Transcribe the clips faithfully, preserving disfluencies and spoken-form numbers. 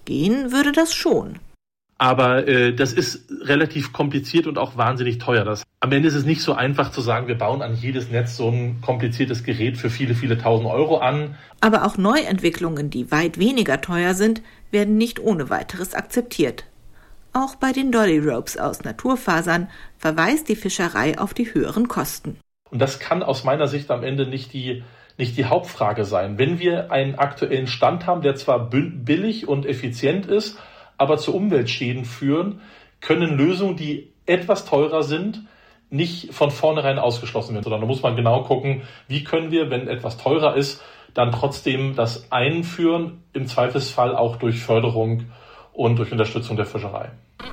Gehen würde das schon. Aber äh, das ist relativ kompliziert und auch wahnsinnig teuer. Das, am Ende ist es nicht so einfach zu sagen, wir bauen an jedes Netz so ein kompliziertes Gerät für viele, viele tausend Euro an. Aber auch Neuentwicklungen, die weit weniger teuer sind, werden nicht ohne weiteres akzeptiert. Auch bei den Dolly Ropes aus Naturfasern verweist die Fischerei auf die höheren Kosten. Und das kann aus meiner Sicht am Ende nicht die, nicht die Hauptfrage sein. Wenn wir einen aktuellen Stand haben, der zwar billig und effizient ist, aber zu Umweltschäden führen, können Lösungen, die etwas teurer sind, nicht von vornherein ausgeschlossen werden. Sondern da muss man genau gucken, wie können wir, wenn etwas teurer ist, dann trotzdem das einführen, im Zweifelsfall auch durch Förderung und durch Unterstützung der Fischerei.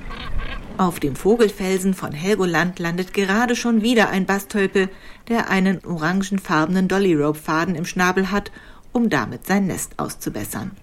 Auf dem Vogelfelsen von Helgoland landet gerade schon wieder ein Bastölpel, der einen orangefarbenen Dolly-Rope-Faden im Schnabel hat, um damit sein Nest auszubessern.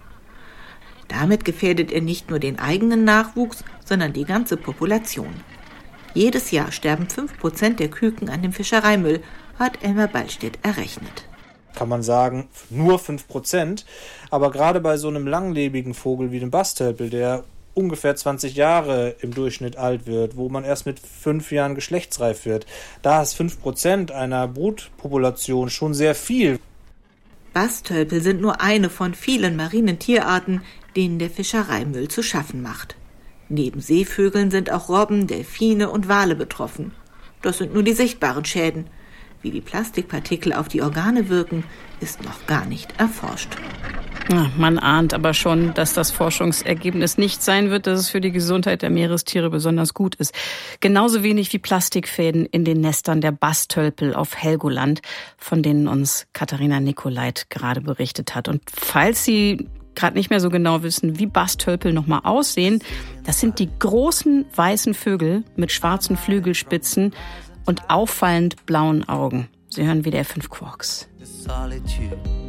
Damit gefährdet er nicht nur den eigenen Nachwuchs, sondern die ganze Population. Jedes Jahr sterben fünf Prozent der Küken an dem Fischereimüll, hat Elmar Ballstedt errechnet. Kann man sagen, nur fünf Prozent. Aber gerade bei so einem langlebigen Vogel wie dem Bastölpel, der ungefähr zwanzig Jahre im Durchschnitt alt wird, wo man erst mit fünf Jahren geschlechtsreif wird, da ist fünf Prozent einer Brutpopulation schon sehr viel. Bastölpel sind nur eine von vielen marinen Tierarten, denen der Fischereimüll zu schaffen macht. Neben Seevögeln sind auch Robben, Delfine und Wale betroffen. Das sind nur die sichtbaren Schäden. Wie die Plastikpartikel auf die Organe wirken, ist noch gar nicht erforscht. Ja, man ahnt aber schon, dass das Forschungsergebnis nicht sein wird, dass es für die Gesundheit der Meerestiere besonders gut ist. Genauso wenig wie Plastikfäden in den Nestern der Bastölpel auf Helgoland, von denen uns Katharina Nicolait gerade berichtet hat. Und falls Sie gerade nicht mehr so genau wissen, wie Bastölpel nochmal aussehen, das sind die großen weißen Vögel mit schwarzen Flügelspitzen und auffallend blauen Augen. Sie hören W D R fünf Quarks.